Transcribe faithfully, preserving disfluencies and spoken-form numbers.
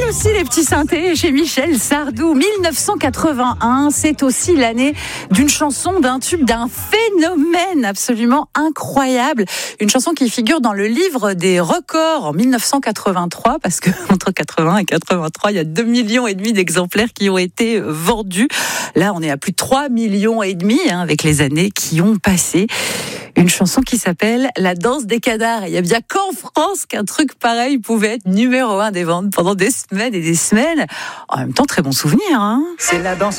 aussi les petits synthés chez Michel Sardou. mille neuf cent quatre-vingt-un, c'est aussi l'année d'une chanson, d'un tube, d'un phénomène absolument incroyable. Une chanson qui figure dans le livre des records en mille neuf cent quatre-vingt-trois, parce que entre quatre-vingts et quatre-vingt-trois, il y a deux millions et demi d'exemplaires qui ont été vendus. Là, on est à plus de trois millions et demi hein, avec les années qui ont passé. Une chanson qui s'appelle La danse des canards. Il y a bien qu'en France qu'un truc pareil pouvait être numéro un des ventes pendant des semaines et des semaines. En même temps, très bon souvenir. Hein. C'est la danse